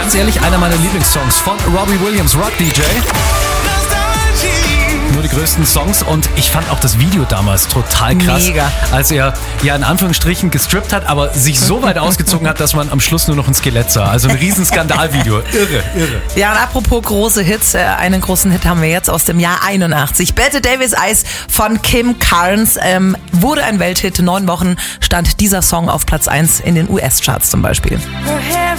ganz ehrlich, einer meiner Lieblingssongs von Robbie Williams, Rock DJ. Nur die größten Songs und ich fand auch das Video damals total krass. Mega. Als er ja in Anführungsstrichen gestrippt hat, aber sich so weit ausgezogen hat, dass man am Schluss nur noch ein Skelett sah. Also ein riesen Skandalvideo. Irre. Ja, und apropos große Hits, einen großen Hit haben wir jetzt aus dem Jahr 81. Bette Davis Eyes von Kim Carnes wurde ein Welthit. 9 Wochen stand dieser Song auf Platz 1 in den US-Charts zum Beispiel.